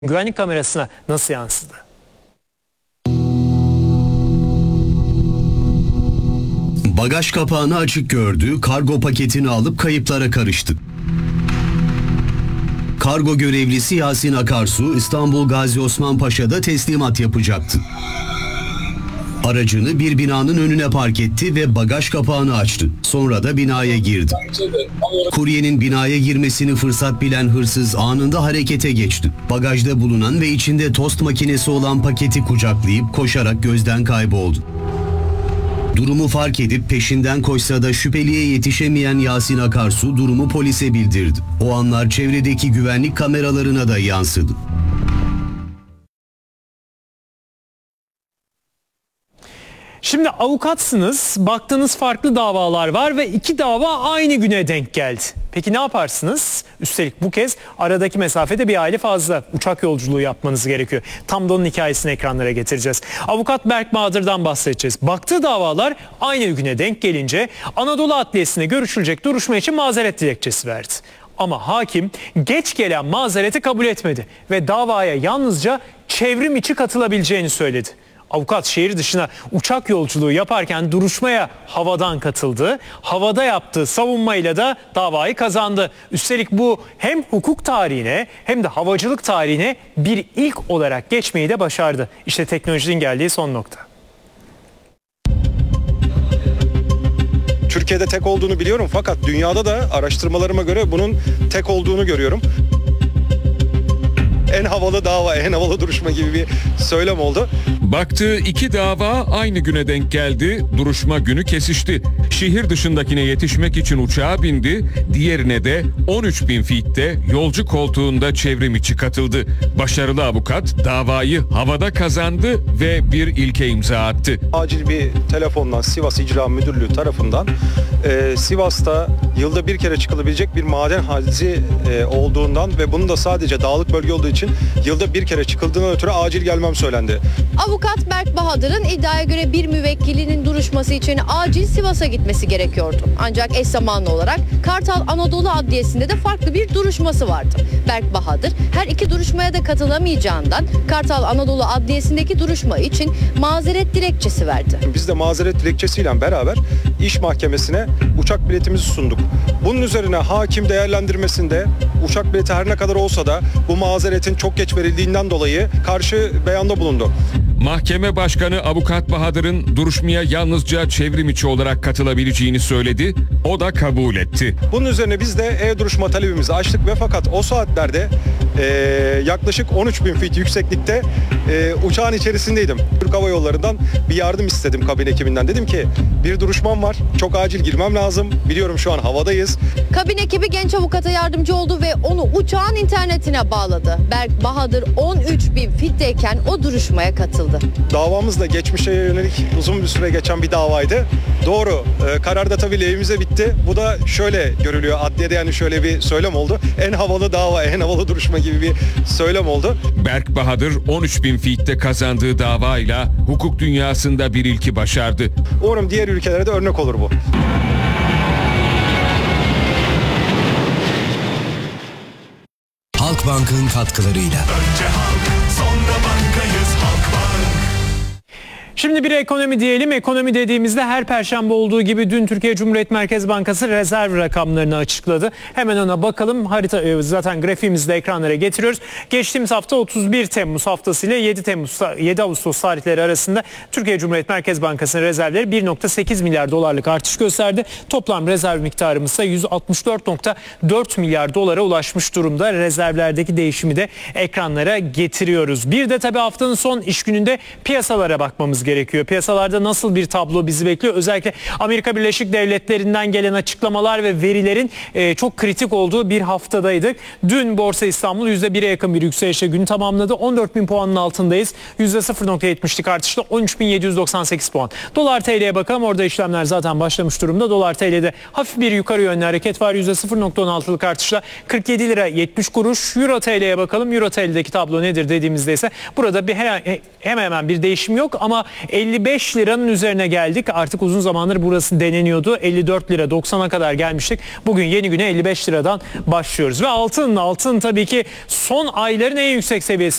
güvenlik kamerasına nasıl yansıdı? Bagaj kapağını açık gördü, kargo paketini alıp kayıplara karıştı. Kargo görevlisi Yasin Akarsu, İstanbul Gazi Osman Paşa'da teslimat yapacaktı. Aracını bir binanın önüne park etti ve bagaj kapağını açtı. Sonra da binaya girdi. Kuryenin binaya girmesini fırsat bilen hırsız anında harekete geçti. Bagajda bulunan ve içinde tost makinesi olan paketi kucaklayıp koşarak gözden kayboldu. Durumu fark edip peşinden koşsa da şüpheliye yetişemeyen Yasin Akarsu durumu polise bildirdi. O anlar çevredeki güvenlik kameralarına da yansıdı. Şimdi avukatsınız, baktığınız farklı davalar var ve iki dava aynı güne denk geldi. Peki ne yaparsınız? Üstelik bu kez aradaki mesafede bir aile fazla. Uçak yolculuğu yapmanız gerekiyor. Tam da onun hikayesini ekranlara getireceğiz. Avukat Berk Bahadır'dan bahsedeceğiz. Baktığı davalar aynı güne denk gelince Anadolu Adliyesi'ne görüşülecek duruşma için mazeret dilekçesi verdi. Ama hakim geç gelen mazereti kabul etmedi ve davaya yalnızca çevrim içi katılabileceğini söyledi. Avukat şehir dışına uçak yolculuğu yaparken duruşmaya havadan katıldı. Havada yaptığı savunmayla da davayı kazandı. Üstelik bu hem hukuk tarihine hem de havacılık tarihine bir ilk olarak geçmeyi de başardı. İşte teknolojinin geldiği son nokta. Türkiye'de tek olduğunu biliyorum fakat dünyada da araştırmalarıma göre bunun tek olduğunu görüyorum. En havalı dava, en havalı duruşma gibi bir söylem oldu. Baktığı iki dava aynı güne denk geldi, duruşma günü kesişti. Şehir dışındakine yetişmek için uçağa bindi, diğerine de 13.000 feet'te yolcu koltuğunda çevrim içi katıldı. Başarılı avukat davayı havada kazandı ve bir ilke imza attı. Acil bir telefondan Sivas İcra Müdürlüğü tarafından Sivas'ta yılda bir kere çıkılabilecek bir maden hacizi olduğundan ve bunun da sadece dağlık bölge olduğu için yılda bir kere çıkıldığından ötürü acil gelmem söylendi. Avukat Berk Bahadır'ın iddiaya göre bir müvekkilinin duruşması için acil Sivas'a gitmesi gerekiyordu. Ancak eş zamanlı olarak Kartal Anadolu Adliyesi'nde de farklı bir duruşması vardı. Berk Bahadır her iki duruşmaya da katılamayacağından Kartal Anadolu Adliyesi'ndeki duruşma için mazeret dilekçesi verdi. Biz de mazeret dilekçesiyle beraber iş mahkemesine uçak biletimizi sunduk. Bunun üzerine hakim değerlendirmesinde uçak bileti her ne kadar olsa da bu mazeretin çok geç verildiğinden dolayı karşı beyanda bulundu. Mahkeme Başkanı Avukat Bahadır'ın duruşmaya yalnızca çevrim içi olarak katılabileceğini söyledi. O da kabul etti. Bunun üzerine biz de e-duruşma talebimizi açtık ve fakat o saatlerde yaklaşık 13.000 feet yükseklikte uçağın içerisindeydim. Türk Hava Yolları'ndan bir yardım istedim kabin ekibinden. Dedim ki bir duruşmam var, çok acil girmem lazım. Biliyorum şu an havadayız. Kabin ekibi genç avukata yardımcı oldu ve onu uçağın internetine bağladı. Berk Bahadır 13.000 feet'teyken o duruşmaya katıldı. Davamız da geçmişe yönelik uzun bir süre geçen bir davaydı. Doğru, karar da tabii lehimize bitti. Bu da şöyle görülüyor adliyede, yani şöyle bir söylem oldu. En havalı dava, en havalı duruşma gibi bir söylem oldu. Berk Bahadır 13.000 feet'te kazandığı davayla hukuk dünyasında bir ilki başardı. Umarım diğer ülkelere de örnek olur bu. Halkbank'ın katkılarıyla. Önce halk, sonra bankayız Halkbank. Şimdi bir ekonomi diyelim. Ekonomi dediğimizde her perşembe olduğu gibi dün Türkiye Cumhuriyet Merkez Bankası rezerv rakamlarını açıkladı. Hemen ona bakalım. Harita zaten grafiğimizi de ekranlara getiriyoruz. Geçtiğimiz hafta 31 Temmuz haftası ile 7 Ağustos tarihleri arasında Türkiye Cumhuriyet Merkez Bankası'nın rezervleri 1.8 milyar dolarlık artış gösterdi. Toplam rezerv miktarımız ise 164.4 milyar dolara ulaşmış durumda. Rezervlerdeki değişimi de ekranlara getiriyoruz. Bir de tabii haftanın son iş gününde piyasalara bakmamız gerekiyor. Piyasalarda nasıl bir tablo bizi bekliyor? Özellikle Amerika Birleşik Devletleri'nden gelen açıklamalar ve verilerin çok kritik olduğu bir haftadaydık. Dün Borsa İstanbul %1'e yakın bir yükselişle günü tamamladı. 14.000 puanın altındayız. %0.70'lik artışla 13.798 puan. Dolar TL'ye bakalım. Orada işlemler zaten başlamış durumda. Dolar TL'de hafif bir yukarı yönlü hareket var. %0.16'lık artışla 47 lira 70 kuruş. Euro TL'ye bakalım. Euro TL'deki tablo nedir dediğimizde ise burada hemen hemen bir değişim yok ama 55 liranın üzerine geldik. Artık uzun zamandır burası deneniyordu. 54 lira 90'a kadar gelmiştik. Bugün yeni güne 55 liradan başlıyoruz. Ve altın tabii ki son ayların en yüksek seviyesi.